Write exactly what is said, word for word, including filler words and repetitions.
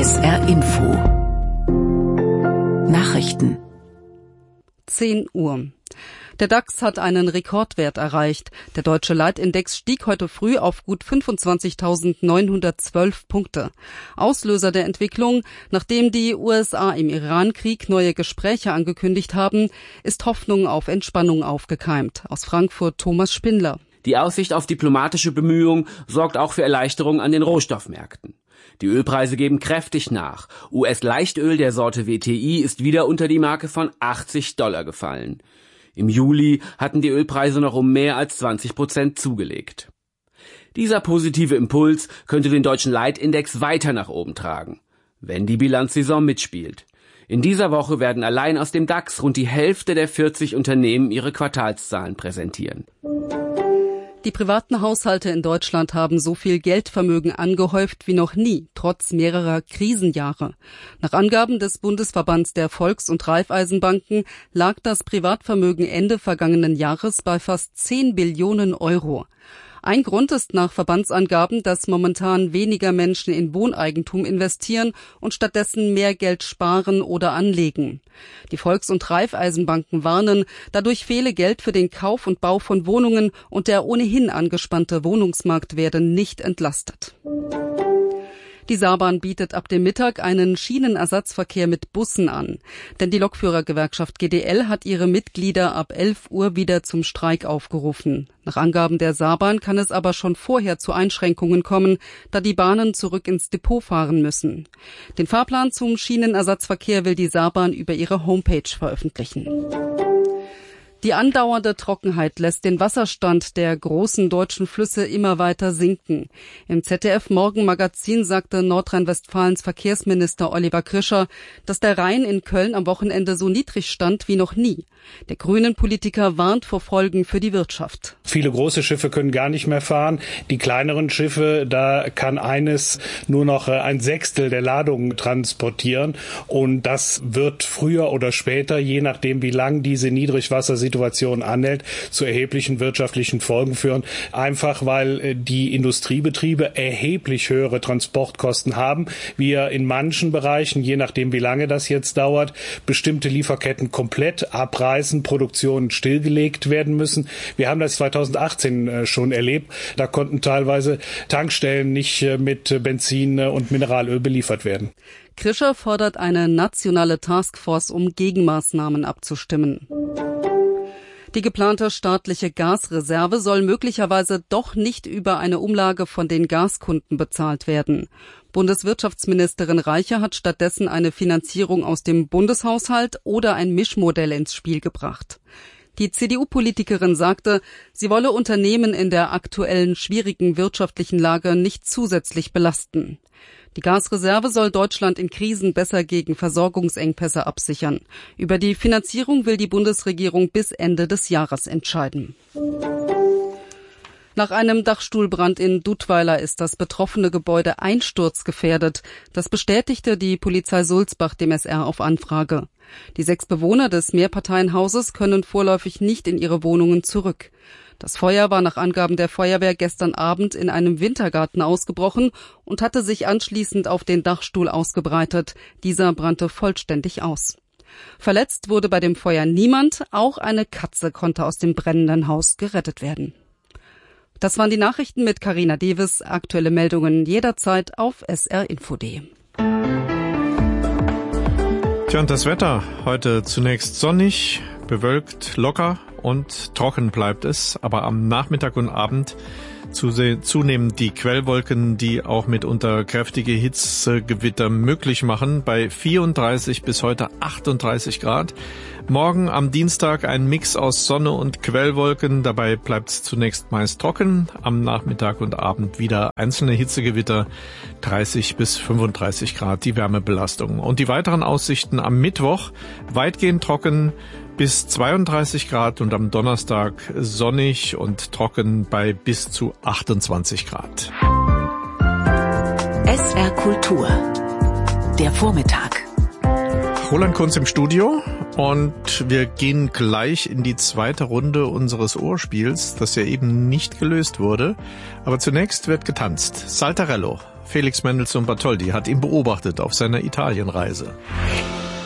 S R Info Nachrichten zehn Uhr. Der DAX hat einen Rekordwert erreicht. Der deutsche Leitindex stieg heute früh auf gut fünfundzwanzigtausendneunhundertzwölf Punkte. Auslöser der Entwicklung, nachdem die U S A im Iran-Krieg neue Gespräche angekündigt haben, ist Hoffnung auf Entspannung aufgekeimt. Aus Frankfurt Thomas Spindler. Die Aussicht auf diplomatische Bemühungen sorgt auch für Erleichterung an den Rohstoffmärkten. Die Ölpreise geben kräftig nach. U S-Leichtöl der Sorte W T I ist wieder unter die Marke von achtzig Dollar gefallen. Im Juli hatten die Ölpreise noch um mehr als zwanzig Prozent zugelegt. Dieser positive Impuls könnte den deutschen Leitindex weiter nach oben tragen, wenn die Bilanzsaison mitspielt. In dieser Woche werden allein aus dem DAX rund die Hälfte der vierzig Unternehmen ihre Quartalszahlen präsentieren. Die privaten Haushalte in Deutschland haben so viel Geldvermögen angehäuft wie noch nie, trotz mehrerer Krisenjahre. Nach Angaben des Bundesverbands der Volks- und Raiffeisenbanken lag das Privatvermögen Ende vergangenen Jahres bei fast zehn Billionen Euro. Ein Grund ist nach Verbandsangaben, dass momentan weniger Menschen in Wohneigentum investieren und stattdessen mehr Geld sparen oder anlegen. Die Volks- und Raiffeisenbanken warnen, dadurch fehle Geld für den Kauf und Bau von Wohnungen und der ohnehin angespannte Wohnungsmarkt werde nicht entlastet. Die Saarbahn bietet ab dem Mittag einen Schienenersatzverkehr mit Bussen an. Denn die Lokführergewerkschaft G D L hat ihre Mitglieder ab elf Uhr wieder zum Streik aufgerufen. Nach Angaben der Saarbahn kann es aber schon vorher zu Einschränkungen kommen, da die Bahnen zurück ins Depot fahren müssen. Den Fahrplan zum Schienenersatzverkehr will die Saarbahn über ihre Homepage veröffentlichen. Die andauernde Trockenheit lässt den Wasserstand der großen deutschen Flüsse immer weiter sinken. Im Z D F-Morgenmagazin sagte Nordrhein-Westfalens Verkehrsminister Oliver Krischer, dass der Rhein in Köln am Wochenende so niedrig stand wie noch nie. Der Grünen-Politiker warnt vor Folgen für die Wirtschaft. Viele große Schiffe können gar nicht mehr fahren. Die kleineren Schiffe, da kann eines nur noch ein Sechstel der Ladungen transportieren. Und das wird früher oder später, je nachdem wie lang diese Niedrigwassersituation Situation anhält, zu erheblichen wirtschaftlichen Folgen führen. Einfach weil die Industriebetriebe erheblich höhere Transportkosten haben. Wir in manchen Bereichen, je nachdem wie lange das jetzt dauert, bestimmte Lieferketten komplett abreißen, Produktionen stillgelegt werden müssen. Wir haben das zweitausendachtzehn schon erlebt. Da konnten teilweise Tankstellen nicht mit Benzin und Mineralöl beliefert werden. Krischer fordert eine nationale Taskforce, um Gegenmaßnahmen abzustimmen. Die geplante staatliche Gasreserve soll möglicherweise doch nicht über eine Umlage von den Gaskunden bezahlt werden. Bundeswirtschaftsministerin Reiche hat stattdessen eine Finanzierung aus dem Bundeshaushalt oder ein Mischmodell ins Spiel gebracht. Die C D U-Politikerin sagte, sie wolle Unternehmen in der aktuellen schwierigen wirtschaftlichen Lage nicht zusätzlich belasten. Die Gasreserve soll Deutschland in Krisen besser gegen Versorgungsengpässe absichern. Über die Finanzierung will die Bundesregierung bis Ende des Jahres entscheiden. Nach einem Dachstuhlbrand in Dudweiler ist das betroffene Gebäude einsturzgefährdet. Das bestätigte die Polizei Sulzbach dem S R auf Anfrage. Die sechs Bewohner des Mehrparteienhauses können vorläufig nicht in ihre Wohnungen zurück. Das Feuer war nach Angaben der Feuerwehr gestern Abend in einem Wintergarten ausgebrochen und hatte sich anschließend auf den Dachstuhl ausgebreitet. Dieser brannte vollständig aus. Verletzt wurde bei dem Feuer niemand, auch eine Katze konnte aus dem brennenden Haus gerettet werden. Das waren die Nachrichten mit Carina Davis. Aktuelle Meldungen jederzeit auf s r info punkt d e. Tja, und das Wetter heute zunächst sonnig, bewölkt, locker und trocken bleibt es, aber am Nachmittag und Abend zunehmend die Quellwolken, die auch mitunter kräftige Hitzegewitter möglich machen, bei vierunddreißig bis heute achtunddreißig Grad. Morgen am Dienstag ein Mix aus Sonne und Quellwolken, dabei bleibt es zunächst meist trocken, am Nachmittag und Abend wieder einzelne Hitzegewitter, dreißig bis fünfunddreißig Grad die Wärmebelastung. Und die weiteren Aussichten am Mittwoch weitgehend trocken, bis zweiunddreißig Grad und am Donnerstag sonnig und trocken bei bis zu achtundzwanzig Grad. S R Kultur. Der Vormittag. Roland Kunz im Studio und wir gehen gleich in die zweite Runde unseres Ohrspiels, das ja eben nicht gelöst wurde. Aber zunächst wird getanzt. Saltarello Felix Mendelssohn Bartholdy hat ihn beobachtet auf seiner Italienreise.